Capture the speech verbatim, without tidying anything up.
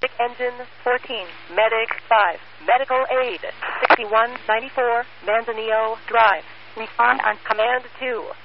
Sick Engine fourteen, Medic five, Medical Aid sixty-one ninety-four, Manzanillo Drive. Respond on Command two.